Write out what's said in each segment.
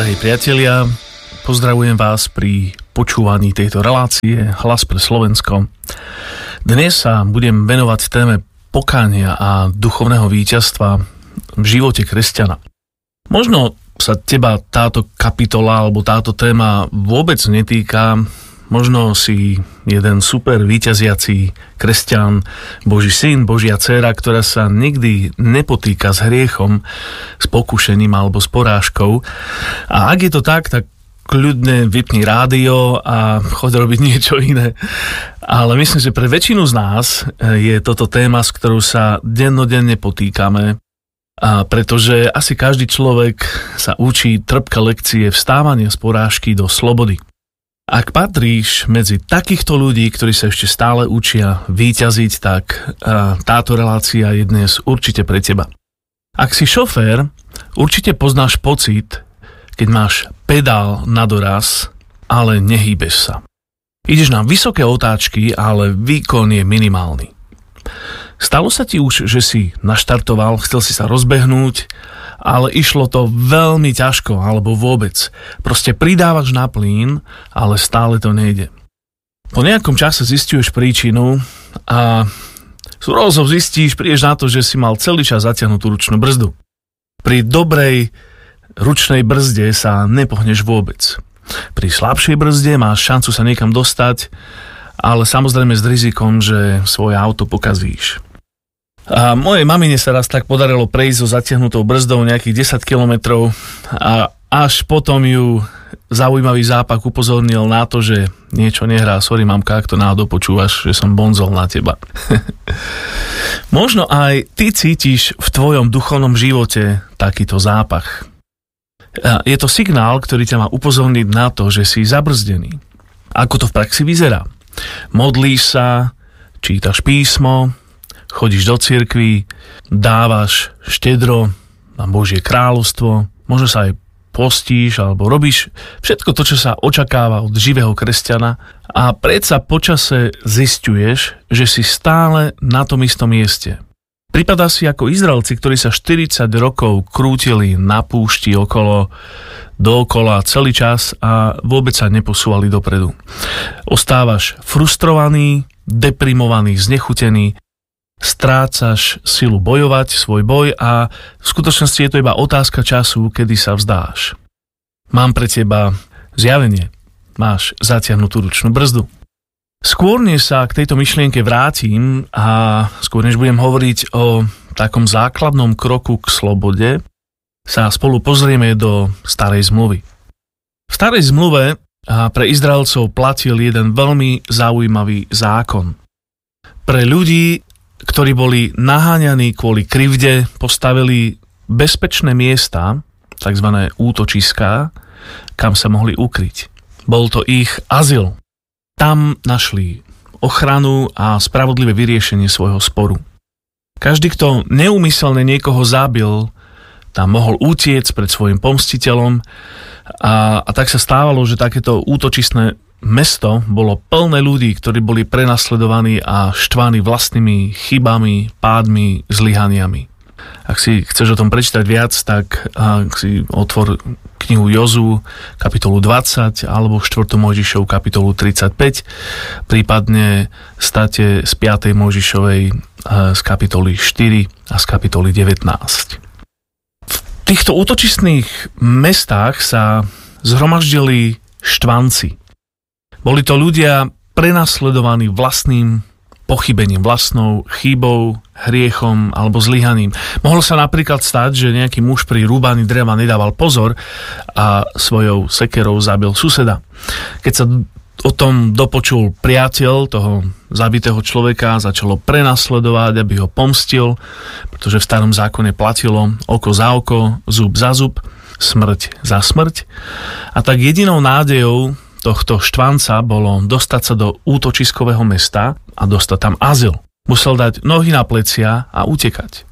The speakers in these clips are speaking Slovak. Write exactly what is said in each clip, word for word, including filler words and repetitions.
Drahí priatelia, pozdravujem vás pri počúvaní tejto relácie Hlas pre Slovensko. Dnes sa budem venovať téme pokánia a duchovného víťazstva v živote kresťana. Možno sa teba táto kapitola alebo táto téma vôbec netýka. Možno si jeden super víťaziaci kresťan, Boží syn, Božia dcéra, ktorá sa nikdy nepotýka s hriechom, s pokušením alebo s porážkou. A ak je to tak, tak kľudne vypni rádio a choď robiť niečo iné. Ale myslím, že pre väčšinu z nás je toto téma, s ktorou sa dennodenne potýkame. A pretože asi každý človek sa učí trpké lekcie vstávania z porážky do slobody. Ak patríš medzi takýchto ľudí, ktorí sa ešte stále učia víťaziť, tak táto relácia je dnes určite pre teba. Ak si šofér, určite poznáš pocit, keď máš pedál na doraz, ale nehýbeš sa. Ideš na vysoké otáčky, ale výkon je minimálny. Stalo sa ti už, že si naštartoval, chcel si sa rozbehnúť, ale išlo to veľmi ťažko, alebo vôbec. Proste pridávaš na plyn, ale stále to nejde. Po nejakom čase zisťuješ príčinu a súrozo zistíš, prídeš na to, že si mal celý čas zatiahnutú ručnú brzdu. Pri dobrej ručnej brzde sa nepohneš vôbec. Pri slabšej brzde máš šancu sa niekam dostať, ale samozrejme s rizikom, že svoje auto pokazíš. A mojej mamine sa raz tak podarilo prejsť so zatiahnutou brzdou nejakých desať kilometrov a až potom ju zaujímavý zápak upozornil na to, že niečo nehrá. Sorry mamka, ak to náhodou počúvaš, že som bonzol na teba. Možno aj ty cítiš v tvojom duchovnom živote takýto zápach. Je to signál, ktorý ťa má upozorniť na to, že si zabrzdený. Ako to v praxi vyzerá? Modlíš sa, čítaš písmo, chodíš do cirkvi, dávaš štedro na Božie kráľovstvo, možno sa aj postíš alebo robíš všetko to, čo sa očakáva od živého kresťana a predsa počase zisťuješ, že si stále na tom istom mieste. Pripadá si ako Izraelci, ktorí sa štyridsať rokov krútili na púšti okolo, dookola celý čas a vôbec sa neposúvali dopredu. Ostávaš frustrovaný, deprimovaný, znechutený, strácaš silu bojovať svoj boj a v skutočnosti je to iba otázka času, kedy sa vzdáš. Mám pre teba zjavenie. Máš zatiahnutú ručnú brzdu. Skôr než sa k tejto myšlienke vrátim a skôr než budem hovoriť o takom základnom kroku k slobode, sa spolu pozrieme do starej zmluvy. V starej zmluve pre Izraelcov platil jeden veľmi zaujímavý zákon. Pre ľudí, ktorí boli naháňaní kvôli krivde, postavili bezpečné miesta, takzvané útočiská, kam sa mohli ukryť. Bol to ich azyl. Tam našli ochranu a spravodlivé vyriešenie svojho sporu. Každý, kto neúmyselne niekoho zabil, tam mohol utiec pred svojim pomstiteľom a, a tak sa stávalo, že takéto útočistné mesto bolo plné ľudí, ktorí boli prenasledovaní a štvaní vlastnými chybami, pádmi, zlyhaniami. Ak si chceš o tom prečítať viac, tak si otvor knihu Jozú, kapitolu dvadsať, alebo štvrtú Mojžišovu, kapitolu tridsaťpäť, prípadne state z piatej Mojžišovej z kapitoly štyri a z kapitoly devätnásť. V týchto útočistných mestách sa zhromaždili štvanci. Boli to ľudia prenasledovaní vlastným pochybením, vlastnou chybou, hriechom alebo zlyhaním. Mohlo sa napríklad stať, že nejaký muž pri rúbaní dreva nedával pozor a svojou sekerou zabil suseda. Keď sa o tom dopočul priateľ toho zabitého človeka, začalo prenasledovať, aby ho pomstil, pretože v starom zákone platilo oko za oko, zub za zub, smrť za smrť. A tak jedinou nádejou tohto štvanca bolo dostať sa do útočiskového mesta a dostať tam azyl. Musel dať nohy na plecia a utekať.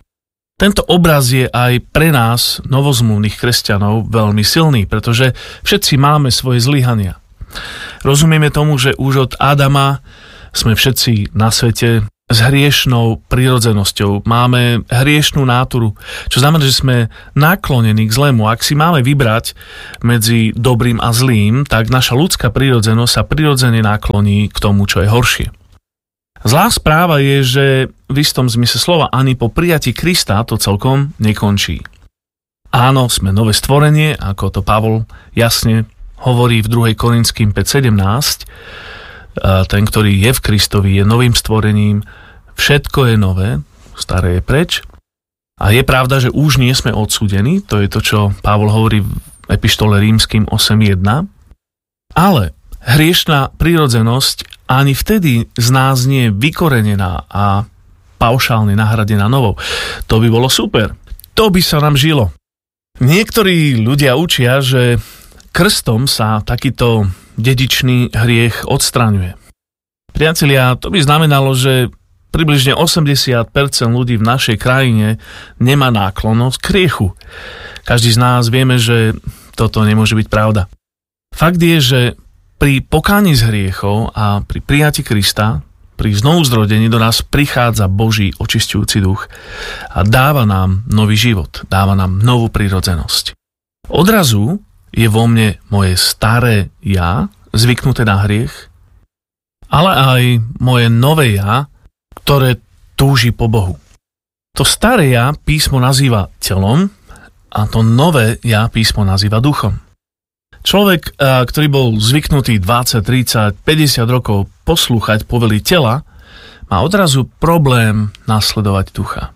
Tento obraz je aj pre nás, novozmluvných kresťanov, veľmi silný, pretože všetci máme svoje zlyhania. Rozumieme tomu, že už od Adama sme všetci na svete s hriešnou prirodzenosťou. Máme hriešnú náturu, čo znamená, že sme naklonení k zlému. Ak si máme vybrať medzi dobrým a zlým, tak naša ľudská prirodzenosť sa prirodzene nakloní k tomu, čo je horšie. Zlá správa je, že v istom zmysle slova ani po prijatí Krista to celkom nekončí. Áno, sme nové stvorenie, ako to Pavol jasne hovorí v druhej Korinským päť sedemnásť. Ten, ktorý je v Kristovi, je novým stvorením. Všetko je nové, staré je preč. A je pravda, že už nie sme odsúdení, to je to, čo Pavol hovorí v epištole Rímskym osem jedna. Ale hriešna prirodzenosť ani vtedy z nás nie je vykorenená a paušálne nahradená novou. To by bolo super. To by sa nám žilo. Niektorí ľudia učia, že krstom sa takýto dedičný hriech odstraňuje. Priatelia, to by znamenalo, že približne osemdesiat percent ľudí v našej krajine nemá náklonnosť k hriechu. Každý z nás vieme, že toto nemôže byť pravda. Fakt je, že pri pokáni z hriechov a pri prijatí Krista, pri znovuzrodení do nás prichádza Boží očisťujúci duch a dáva nám nový život, dáva nám novú prirodzenosť. Odrazu je vo mne moje staré ja, zvyknuté na hriech, ale aj moje nové ja, ktoré túži po Bohu. To staré ja písmo nazýva telom a to nové ja písmo nazýva duchom. Človek, ktorý bol zvyknutý dvadsať, tridsať, päťdesiat rokov poslúchať povely tela, má odrazu problém nasledovať ducha.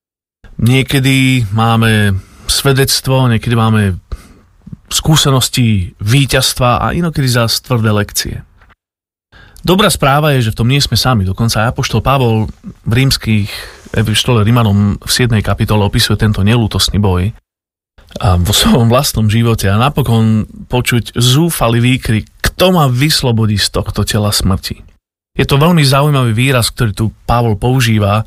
Niekedy máme svedectvo, niekedy máme skúsenosti víťazstva a inokedy zás tvrdé lekcie. Dobrá správa je, že v tom nie sme sami. Dokonca apoštol Pavol v rímskych epištole Rimanom v siedmej kapitole opisuje tento neľútostný boj a vo svojom vlastnom živote a napokon počuť zúfalý výkrik, kto ma vyslobodí z tohto tela smrti. Je to veľmi zaujímavý výraz, ktorý tu Pavol používa.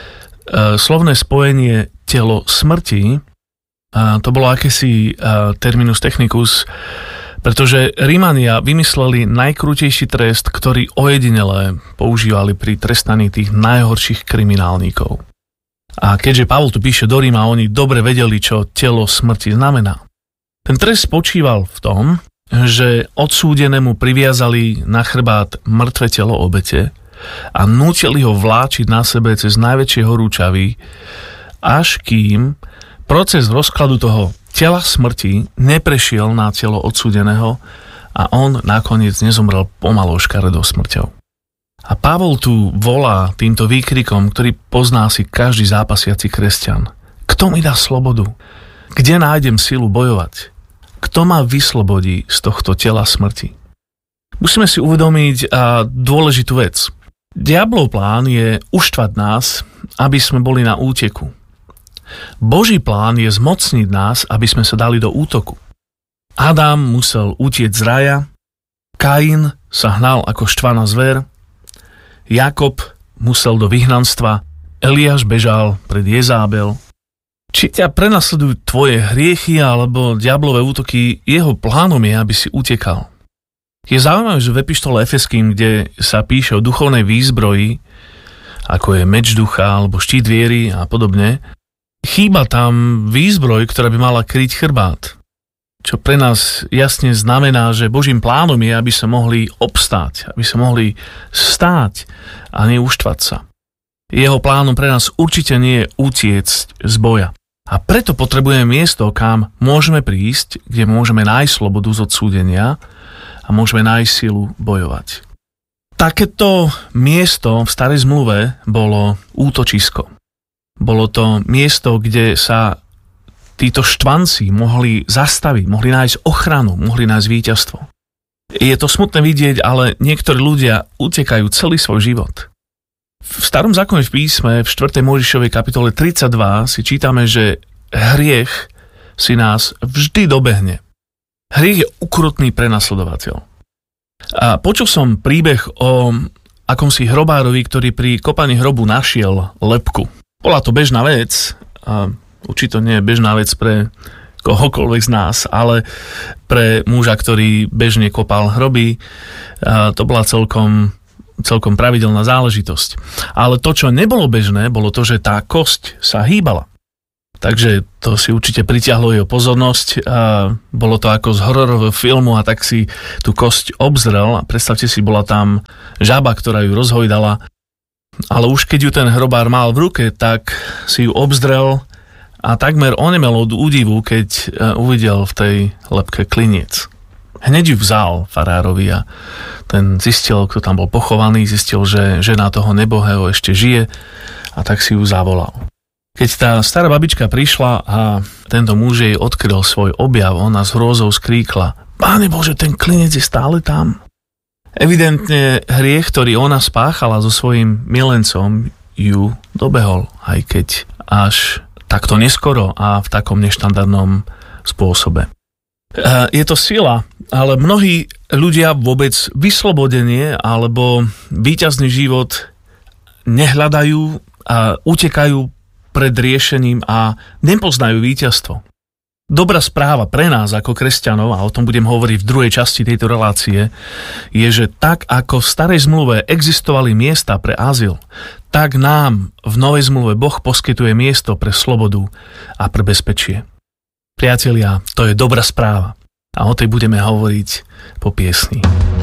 Slovné spojenie telo smrti, a to bolo akési uh, terminus technicus, pretože Rimania vymysleli najkrutejší trest, ktorý ojedinele používali pri trestaní tých najhorších kriminálníkov. A keďže Pavol tu píše do Ríma, oni dobre vedeli, čo telo smrti znamená. Ten trest spočíval v tom, že odsúdenému priviazali na chrbát mŕtve telo obete a nútili ho vláčiť na sebe cez najväčšie horúčavy, až kým proces rozkladu toho tela smrti neprešiel na telo odsúdeného a on nakoniec nezomrel pomalou škaredou smrťou. A Pavol tu volá týmto výkrikom, ktorý pozná si každý zápasiaci kresťan. Kto mi dá slobodu? Kde nájdem silu bojovať? Kto ma vyslobodí z tohto tela smrti? Musíme si uvedomiť a dôležitú vec. Diablov plán je uštvať nás, aby sme boli na úteku. Boží plán je zmocniť nás, aby sme sa dali do útoku. Adam musel utiecť z raja, Kain sa hnal ako štvaná zver, Jakob musel do vyhnanstva, Eliáš bežal pred Jezábel. Či ťa prenasledujú tvoje hriechy alebo diablové útoky, jeho plánom je, aby si utekal. Je zaujímavé, že v epištole Efeským, kde sa píše o duchovnej výzbroji, ako je meč ducha alebo štít viery a podobne, chýba tam výzbroj, ktorá by mala kryť chrbát. Čo pre nás jasne znamená, že Božím plánom je, aby sa mohli obstáť, aby sa mohli stáť a neuštvať sa. Jeho plánom pre nás určite nie je utiecť z boja. A preto potrebujeme miesto, kam môžeme prísť, kde môžeme nájsť slobodu z odsúdenia a môžeme nájsť silu bojovať. Takéto miesto v starej zmluve bolo útočisko. Bolo to miesto, kde sa títo štvanci mohli zastaviť, mohli nájsť ochranu, mohli nájsť víťazstvo. Je to smutné vidieť, ale niektorí ľudia utekajú celý svoj život. V starom zákone v písme, v štvrtej Mojžišovej kapitole tridsaťdva si čítame, že hriech si nás vždy dobehne. Hriech je ukrutný prenasledovateľ. A počul som príbeh o akomsi hrobárovi, ktorý pri kopaní hrobu našiel lebku. Bola to bežná vec, a určite nie je bežná vec pre kohokoľvek z nás, ale pre muža, ktorý bežne kopal hroby, a to bola celkom celkom pravidelná záležitosť. Ale to, čo nebolo bežné, bolo to, že tá kosť sa hýbala. Takže to si určite pritiahlo jeho pozornosť a bolo to ako z hororového filmu a tak si tú kosť obzrel a predstavte si, bola tam žaba, ktorá ju rozhojdala, ale už keď ju ten hrobár mal v ruke, tak si ju obzrel a takmer onemel od údivu, keď uvidel v tej lebke kliniec. Hneď ju vzal farárovi a ten zistil, kto tam bol pochovaný, zistil, že žena toho nebohého ešte žije a tak si ju zavolal. Keď tá stará babička prišla a tento muž jej odkryl svoj objav, ona s hrôzou skríkla: Páne Bože, ten klinec je stále tam. Evidentne hriech, ktorý ona spáchala so svojím milencom, ju dobehol, aj keď až takto neskoro a v takom neštandardnom spôsobe. Je to sila, ale mnohí ľudia vôbec vyslobodenie alebo víťazný život nehľadajú a utekajú pred riešením a nepoznajú víťazstvo. Dobrá správa pre nás ako kresťanov, a o tom budem hovoriť v druhej časti tejto relácie, je, že tak ako v starej zmluve existovali miesta pre azyl, tak nám v novej zmluve Boh poskytuje miesto pre slobodu a pre bezpečie. Priatelia, to je dobrá správa a o tej budeme hovoriť po piesni.